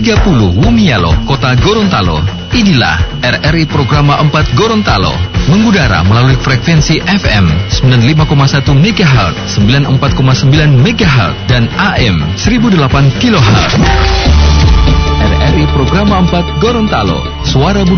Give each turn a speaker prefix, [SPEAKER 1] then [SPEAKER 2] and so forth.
[SPEAKER 1] 30 Wumialo, Kota Gorontalo. Inilah RRI Programa 4 Gorontalo, mengudara melalui frekuensi FM 95,1 MHz, 94,9 MHz, dan AM 1008 kHz. RRI Programa 4 Gorontalo, suara